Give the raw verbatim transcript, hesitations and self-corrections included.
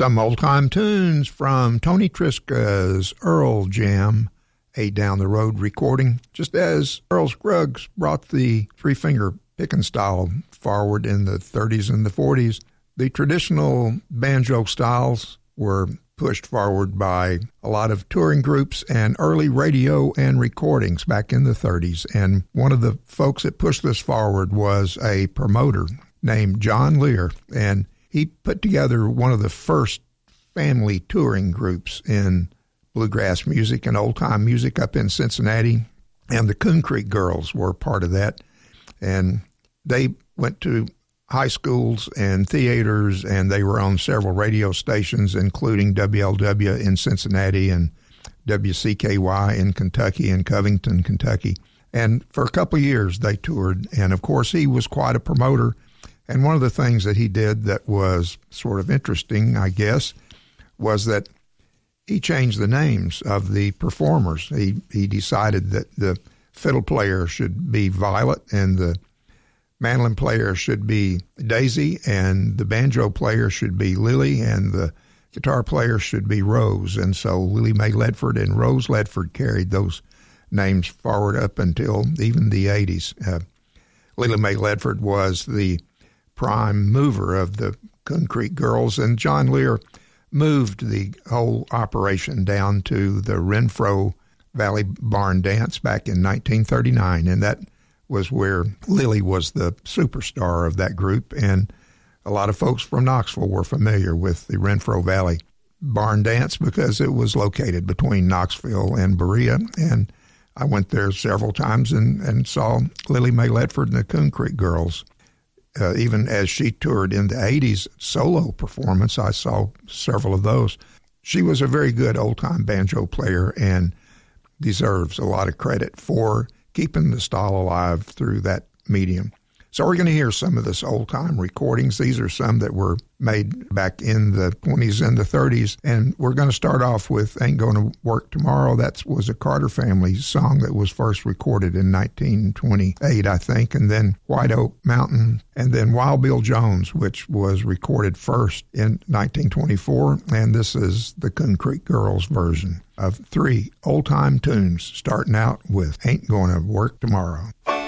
Some old-time tunes from Tony Triska's Earl Jam, a down-the-road recording, just as Earl Scruggs brought the three-finger picking style forward in the thirties and the forties. The traditional banjo styles were pushed forward by a lot of touring groups and early radio and recordings back in the thirties. And one of the folks that pushed this forward was a promoter named John Lear, and he put together one of the first family touring groups in bluegrass music and old-time music up in Cincinnati, and the Coon Creek Girls were part of that. And they went to high schools and theaters, and they were on several radio stations, including W L W in Cincinnati and W C K Y in Kentucky and Covington, Kentucky. And for a couple of years, they toured, and of course, he was quite a promoter. And one of the things that he did that was sort of interesting, I guess, was that he changed the names of the performers. He he decided that the fiddle player should be Violet and the mandolin player should be Daisy and the banjo player should be Lily and the guitar player should be Rose. And so Lily Mae Ledford and Rose Ledford carried those names forward up until even the eighties. Uh, Lily Mae Ledford was the prime mover of the Coon Creek Girls, and John Lear moved the whole operation down to the Renfro Valley Barn Dance back in nineteen thirty-nine, and that was where Lily was the superstar of that group, and a lot of folks from Knoxville were familiar with the Renfro Valley Barn Dance because it was located between Knoxville and Berea, and I went there several times and, and saw Lily Mae Ledford and the Coon Creek Girls. Uh, even as she toured in the eighties solo performance, I saw several of those. She was a very good old-time banjo player and deserves a lot of credit for keeping the style alive through that medium. So we're going to hear some of this old-time recordings. These are some that were made back in the twenties and the thirties. And we're going to start off with Ain't Gonna Work Tomorrow. That was a Carter family song that was first recorded in nineteen twenty-eight, I think. And then White Oak Mountain. And then Wild Bill Jones, which was recorded first in nineteen twenty-four. And this is the Coon Creek Girls version of three old-time tunes, starting out with Ain't Gonna Work Tomorrow.